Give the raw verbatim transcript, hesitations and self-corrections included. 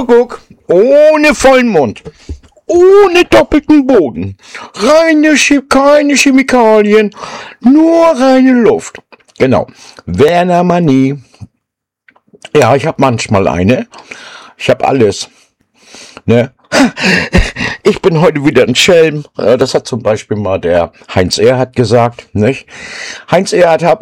Kuckuck, ohne Vollmond, ohne doppelten Boden, reine, keine Chemikalien, nur reine Luft. Genau, Werner Manie. Ja, ich habe manchmal eine. Ich habe alles. Ne? Ich bin heute wieder ein Schelm. Das hat zum Beispiel mal der Heinz Erhardt gesagt. Nicht? Heinz Erhardt